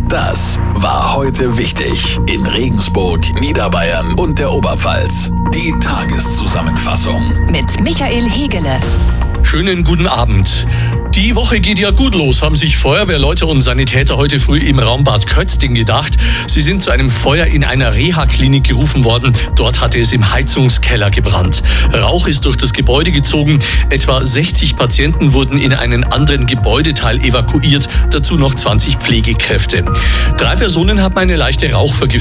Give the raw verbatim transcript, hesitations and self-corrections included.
Das war heute wichtig in Regensburg, Niederbayern und der Oberpfalz. Die Tageszusammenfassung Mit Michael Hegele. Schönen guten Abend. Die Woche geht ja gut los, haben sich Feuerwehrleute und Sanitäter heute früh im Raum Bad Kötzting gedacht. Sie sind zu einem Feuer in einer Reha-Klinik gerufen worden. Dort hatte es im Heizungskeller gebrannt. Rauch ist durch das Gebäude gezogen. Etwa sechzig Patienten wurden in einen anderen Gebäudeteil evakuiert. Dazu noch zwanzig Pflegekräfte. Drei Personen haben eine leichte Rauchvergiftung